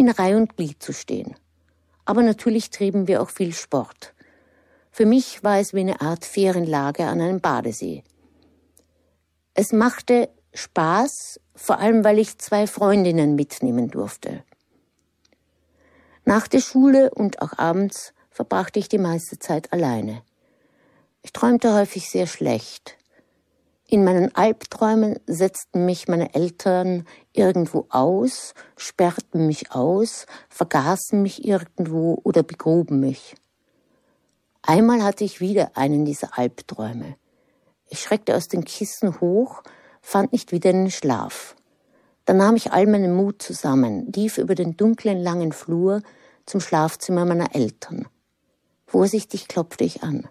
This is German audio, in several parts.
in Reih und Glied zu stehen. Aber natürlich trieben wir auch viel Sport. Für mich war es wie eine Art Ferienlager an einem Badesee. Es machte Spaß, vor allem weil ich 2 Freundinnen mitnehmen durfte. Nach der Schule und auch abends verbrachte ich die meiste Zeit alleine. Ich träumte häufig sehr schlecht. In meinen Albträumen setzten mich meine Eltern irgendwo aus, sperrten mich aus, vergaßen mich irgendwo oder begruben mich. Einmal hatte ich wieder einen dieser Albträume. Ich schreckte aus den Kissen hoch, fand nicht wieder den Schlaf. Dann nahm ich all meinen Mut zusammen, lief über den dunklen, langen Flur zum Schlafzimmer meiner Eltern. Vorsichtig klopfte ich an.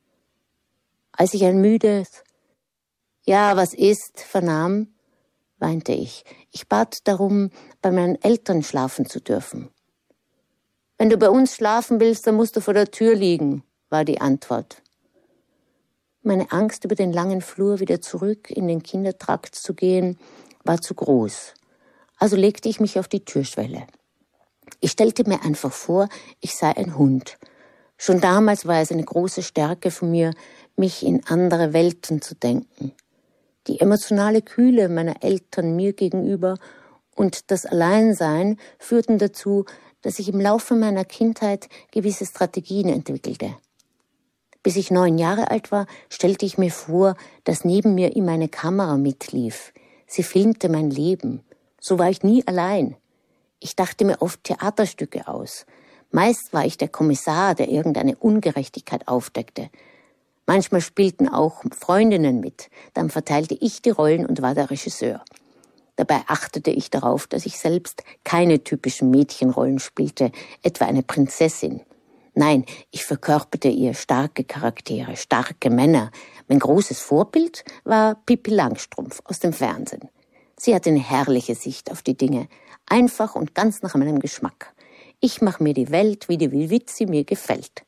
Als ich ein müdes »Ja, was ist?« vernahm, weinte ich. Ich bat darum, bei meinen Eltern schlafen zu dürfen. »Wenn du bei uns schlafen willst, dann musst du vor der Tür liegen«, war die Antwort. Meine Angst, über den langen Flur wieder zurück in den Kindertrakt zu gehen, war zu groß. Also legte ich mich auf die Türschwelle. Ich stellte mir einfach vor, ich sei ein Hund. Schon damals war es eine große Stärke von mir, mich in andere Welten zu denken. Die emotionale Kühle meiner Eltern mir gegenüber und das Alleinsein führten dazu, dass ich im Laufe meiner Kindheit gewisse Strategien entwickelte. Bis ich 9 Jahre alt war, stellte ich mir vor, dass neben mir immer eine Kamera mitlief. Sie filmte mein Leben. So war ich nie allein. Ich dachte mir oft Theaterstücke aus. Meist war ich der Kommissar, der irgendeine Ungerechtigkeit aufdeckte. Manchmal spielten auch Freundinnen mit. Dann verteilte ich die Rollen und war der Regisseur. Dabei achtete ich darauf, dass ich selbst keine typischen Mädchenrollen spielte, etwa eine Prinzessin. Nein, ich verkörperte ihr starke Charaktere, starke Männer. Mein großes Vorbild war Pippi Langstrumpf aus dem Fernsehen. Sie hatte eine herrliche Sicht auf die Dinge, einfach und ganz nach meinem Geschmack. Ich mache mir die Welt, wie sie mir gefällt.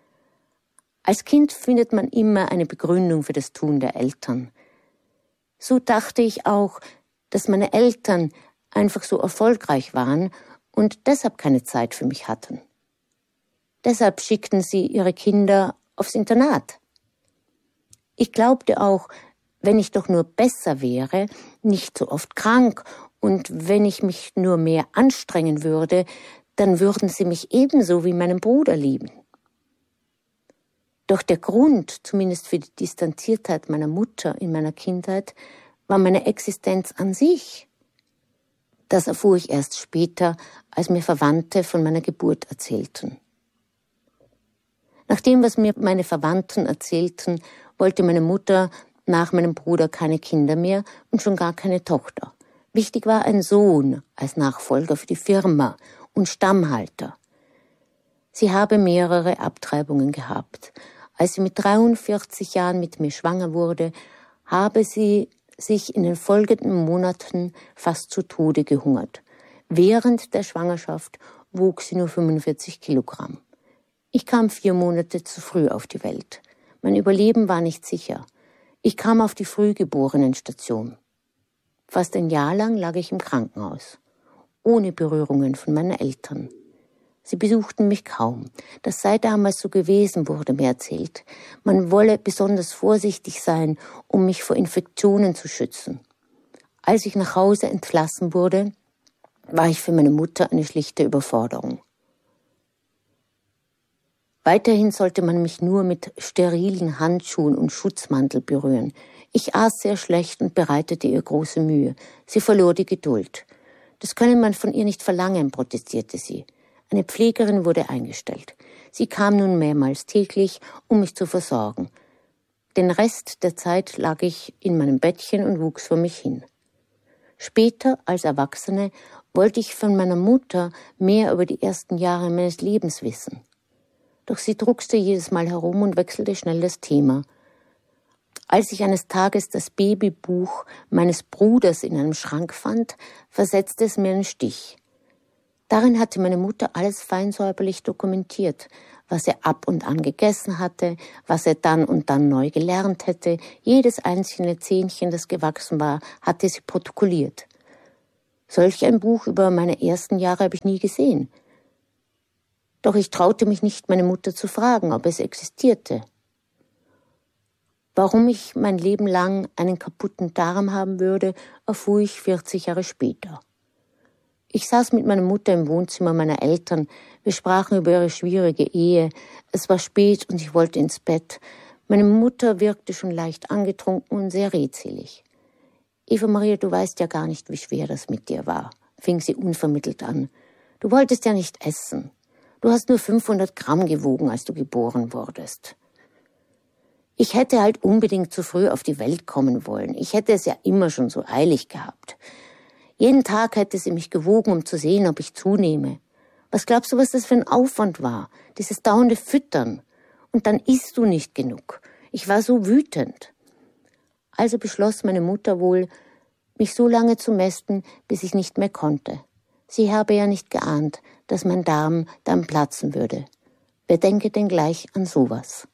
Als Kind findet man immer eine Begründung für das Tun der Eltern. So dachte ich auch, dass meine Eltern einfach so erfolgreich waren und deshalb keine Zeit für mich hatten. Deshalb schickten sie ihre Kinder aufs Internat. Ich glaubte auch, wenn ich doch nur besser wäre, nicht so oft krank und wenn ich mich nur mehr anstrengen würde, dann würden sie mich ebenso wie meinen Bruder lieben. Doch der Grund, zumindest für die Distanziertheit meiner Mutter in meiner Kindheit, war meine Existenz an sich. Das erfuhr ich erst später, als mir Verwandte von meiner Geburt erzählten. Nach dem, was mir meine Verwandten erzählten, wollte meine Mutter nach meinem Bruder keine Kinder mehr und schon gar keine Tochter. Wichtig war ein Sohn als Nachfolger für die Firma und Stammhalter. Sie habe mehrere Abtreibungen gehabt. Als sie mit 43 Jahren mit mir schwanger wurde, habe sie sich in den folgenden Monaten fast zu Tode gehungert. Während der Schwangerschaft wog sie nur 45 Kilogramm. Ich kam 4 Monate zu früh auf die Welt. Mein Überleben war nicht sicher. Ich kam auf die Frühgeborenenstation. Fast ein Jahr lang lag ich im Krankenhaus, ohne Berührungen von meinen Eltern. Sie besuchten mich kaum. Das sei damals so gewesen, wurde mir erzählt. Man wolle besonders vorsichtig sein, um mich vor Infektionen zu schützen. Als ich nach Hause entlassen wurde, war ich für meine Mutter eine schlichte Überforderung. Weiterhin sollte man mich nur mit sterilen Handschuhen und Schutzmantel berühren. Ich aß sehr schlecht und bereitete ihr große Mühe. Sie verlor die Geduld. Das könne man von ihr nicht verlangen, protestierte sie. Eine Pflegerin wurde eingestellt. Sie kam nun mehrmals täglich, um mich zu versorgen. Den Rest der Zeit lag ich in meinem Bettchen und wuchs vor mich hin. Später, als Erwachsene, wollte ich von meiner Mutter mehr über die ersten Jahre meines Lebens wissen. Doch sie druckste jedes Mal herum und wechselte schnell das Thema. Als ich eines Tages das Babybuch meines Bruders in einem Schrank fand, versetzte es mir einen Stich. Darin hatte meine Mutter alles fein säuberlich dokumentiert, was er ab und an gegessen hatte, was er dann und dann neu gelernt hätte. Jedes einzelne Zähnchen, das gewachsen war, hatte sie protokolliert. Solch ein Buch über meine ersten Jahre habe ich nie gesehen. Doch ich traute mich nicht, meine Mutter zu fragen, ob es existierte. Warum ich mein Leben lang einen kaputten Darm haben würde, erfuhr ich 40 Jahre später. Ich saß mit meiner Mutter im Wohnzimmer meiner Eltern. Wir sprachen über ihre schwierige Ehe. Es war spät und ich wollte ins Bett. Meine Mutter wirkte schon leicht angetrunken und sehr redselig. »Eva Maria, du weißt ja gar nicht, wie schwer das mit dir war«, fing sie unvermittelt an. »Du wolltest ja nicht essen. Du hast nur 500 Gramm gewogen, als du geboren wurdest.« Ich hätte halt unbedingt zu früh auf die Welt kommen wollen. Ich hätte es ja immer schon so eilig gehabt. Jeden Tag hätte sie mich gewogen, um zu sehen, ob ich zunehme. Was glaubst du, was das für ein Aufwand war? Dieses dauernde Füttern. Und dann isst du nicht genug. Ich war so wütend. Also beschloss meine Mutter wohl, mich so lange zu mästen, bis ich nicht mehr konnte. Sie habe ja nicht geahnt, dass mein Darm dann platzen würde. Wer denke denn gleich an sowas?